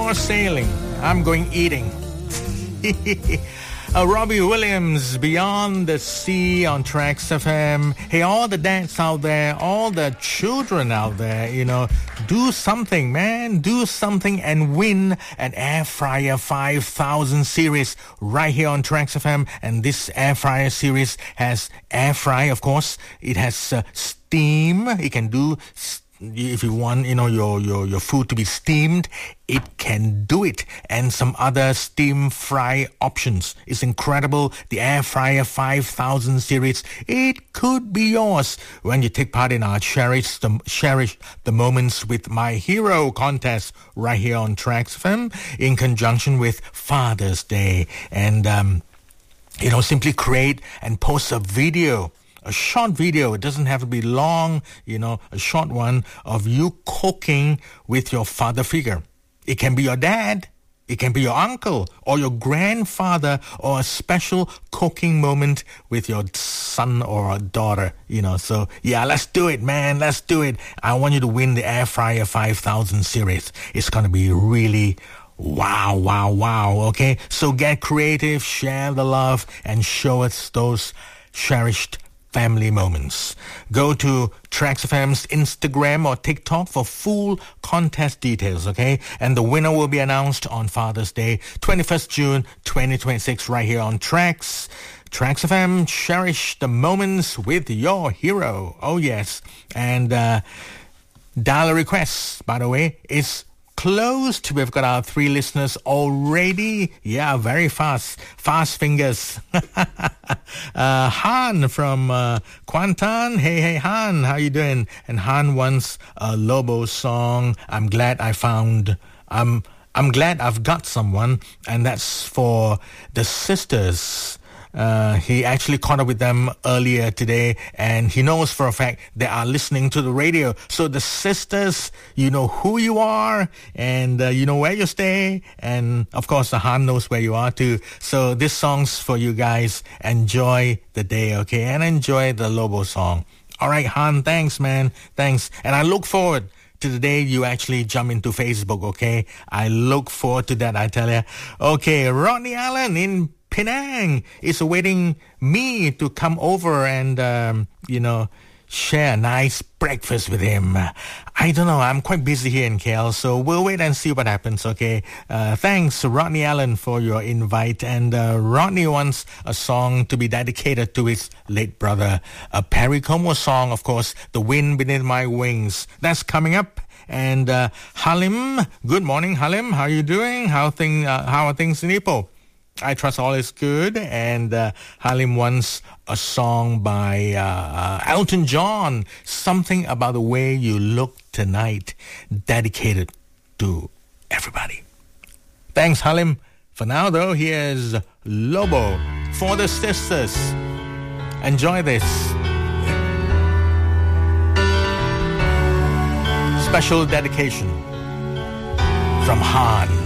You're sailing, I'm going eating. Robbie Williams, Beyond the Sea on Trax FM. Hey, all the dads out there, all the children out there, do something, man. Do something and win an Air Fryer 5000 series right here on Trax FM. And this Air Fryer series has air fry, of course. It has steam. It can do if you want, your food to be steamed, it can do it. And some other steam fry options. It's incredible. The Air Fryer 5000 series, it could be yours when you take part in our Cherish the Moments with My Hero contest right here on Trax FM in conjunction with Father's Day. And, simply create and post a video. A short video, it doesn't have to be long, a short one of you cooking with your father figure. It can be your dad, it can be your uncle or your grandfather, or a special cooking moment with your son or a daughter, So, yeah, let's do it, man. Let's do it. I want you to win the Air Fryer 5000 series. It's going to be really wow, okay? So get creative, share the love, and show us those cherished family moments. Go to Trax FM's Instagram or TikTok for full contest details, okay? And the winner will be announced on Father's Day, 21st June 2026, right here on Trax. Trax FM, cherish the moments with your hero. Oh, yes. And dial requests, by the way, is closed. We've got our 3 listeners already. Yeah, very fast. Fast fingers. Han from Kuantan. Hey, Han, how you doing? And Han wants a Lobo song. I'm glad I've got someone, and that's for the sisters. He actually caught up with them earlier today, and he knows for a fact they are listening to the radio. So the sisters, you know who you are, and you know where you stay, and of course the Han knows where you are too. So this song's for you guys. Enjoy the day, okay? And enjoy the Lobo song. All right, Han, thanks, man. Thanks. And I look forward to the day you actually jump into Facebook, okay? I look forward to that, I tell you. Okay, Rodney Allen in Penang is awaiting me to come over and, share a nice breakfast with him. I don't know. I'm quite busy here in KL, so we'll wait and see what happens, okay? Thanks, Rodney Allen, for your invite. And Rodney wants a song to be dedicated to his late brother. A Perry Como song, of course, The Wind Beneath My Wings. That's coming up. And Halim, good morning, Halim. How are you doing? How are things in Ipoh? I trust all is good. And Halim wants a song by Elton John, Something About the Way You Look Tonight, dedicated to everybody. Thanks, Halim. For now, though, here's Lobo for the sisters. Enjoy this. Special dedication from Han.